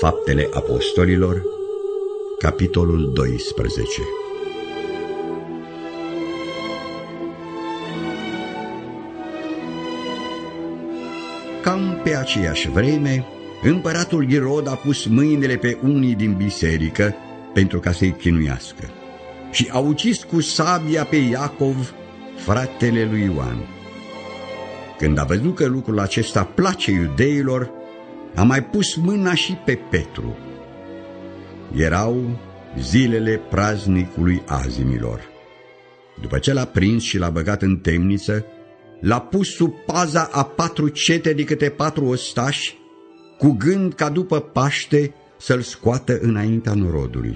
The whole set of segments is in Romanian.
Faptele Apostolilor, capitolul 12. Cam pe aceeași vreme, împăratul Irod a pus mâinile pe unii din biserică pentru ca să-i chinuiască și a ucis cu sabia pe Iacov, fratele lui Ioan. Când a văzut că lucrul acesta place iudeilor, a mai pus mâna și pe Petru. Erau zilele praznicului Azimilor. După ce l-a prins și l-a băgat în temniță, l-a pus sub paza a 4 cete de câte 4 ostași, cu gând ca după Paște să-l scoată înaintea norodului.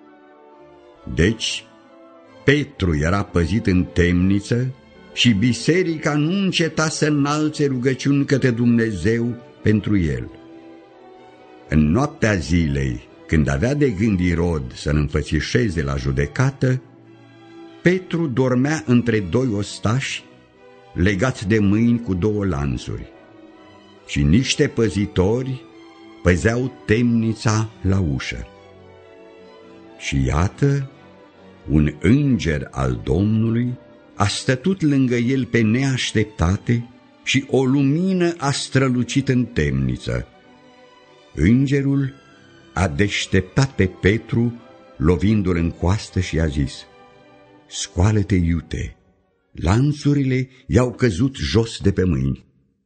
Deci, Petru era păzit în temniță și biserica nu înceta să înalțe rugăciuni către Dumnezeu pentru el. În noaptea zilei, când avea de gând Irod să-l înfățișeze la judecată, Petru dormea între 2 ostași, legați de mâini cu 2 lanțuri, și niște păzitori păzeau temnița la ușă. Și iată, un înger al Domnului a stătut lângă el pe neașteptate și o lumină a strălucit în temniță. Îngerul a deșteptat pe Petru, lovindu-l în coastă, și a zis: „Scoală-te, iute, lanțurile i-au căzut jos de pe mâini.”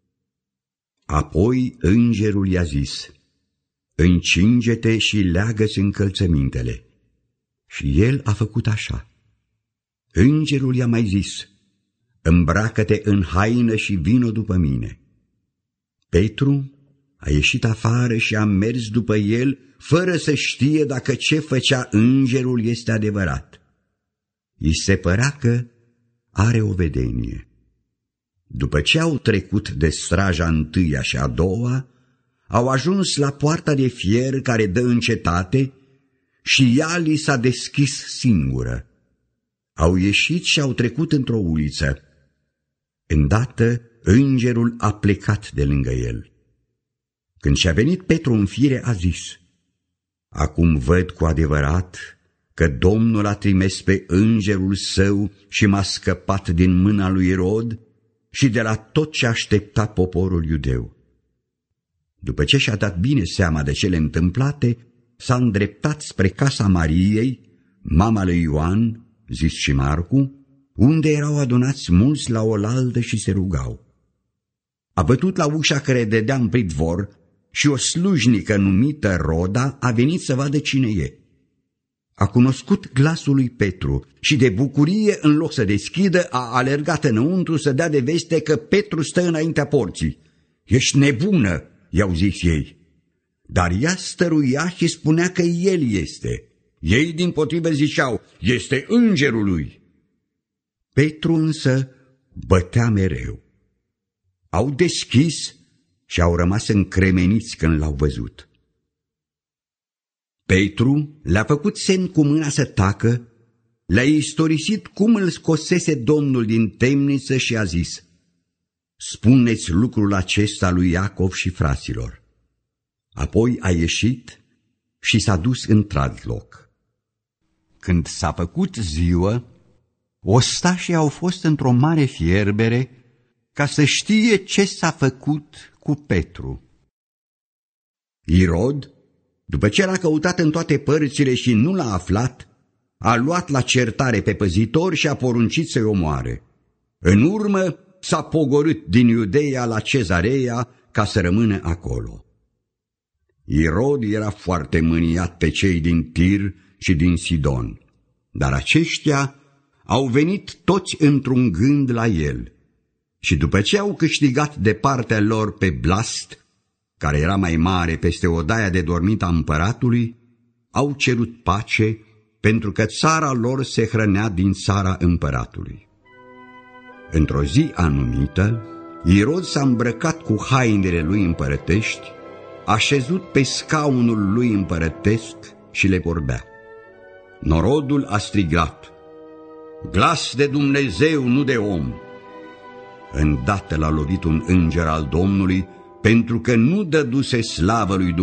Apoi îngerul i-a zis: „Încinge-te și leagă-ți încălțămintele.” Și el a făcut așa. Îngerul i-a mai zis: „Îmbracă-te în haină și vino după mine.” Petru a ieșit afară și a mers după el, fără să știe dacă ce făcea îngerul este adevărat. I se părea că are o vedenie. După ce au trecut de straja întâia și a doua, au ajuns la poarta de fier care dă în cetate și ea li s-a deschis singură. Au ieșit și au trecut într-o uliță. Îndată îngerul a plecat de lângă el. Când și-a venit Petru în fire, a zis: „Acum văd cu adevărat că Domnul a trimis pe îngerul său și m-a scăpat din mâna lui Irod și de la tot ce aștepta poporul iudeu.” După ce și-a dat bine seama de cele întâmplate, s-a îndreptat spre casa Mariei, mama lui Ioan, zis și Marcu, unde erau adunați mulți la oaltă și se rugau. A bătut la ușa care dădea în pridvor și o slujnică numită Roda a venit să vadă cine e. A cunoscut glasul lui Petru și de bucurie, în loc să deschidă, a alergat înăuntru să dea de veste că Petru stă înaintea porții. „Ești nebună!” i-au zis ei. Dar ea stăruia și spunea că el este. Ei dimpotrivă ziceau: „Este îngerul lui.” Petru însă bătea mereu. Au deschis și au rămas încremeniți când l-au văzut. Petru le-a făcut semn cu mâna să tacă, le-a istorisit cum îl scosese Domnul din temniță și a zis: „Spuneți lucrul acesta lui Iacov și fraților.” Apoi a ieșit și s-a dus într-alt loc. Când s-a făcut ziua, ostașii au fost într-o mare fierbere ca să știe ce s-a făcut cu Petru. Irod, după ce l-a căutat în toate părțile și nu l-a aflat, a luat la certare pe păzitori și a poruncit să-i omoare. În urmă s-a pogorât din Iudeea la Cezarea ca să rămână acolo. Irod era foarte mâniat pe cei din Tir și din Sidon, dar aceștia au venit toți într-un gând la el și după ce au câștigat de partea lor pe Blast, care era mai mare peste odaia de dormit a împăratului, au cerut pace pentru că țara lor se hrănea din țara împăratului. Într-o zi anumită, Irod s-a îmbrăcat cu hainele lui împărătești, a șezut pe scaunul lui împărătesc și le vorbea. Norodul a strigat: „Glas de Dumnezeu, nu de om!” Îndată l-a lovit un înger al Domnului, pentru că nu dăduse slavă lui Dumnezeu.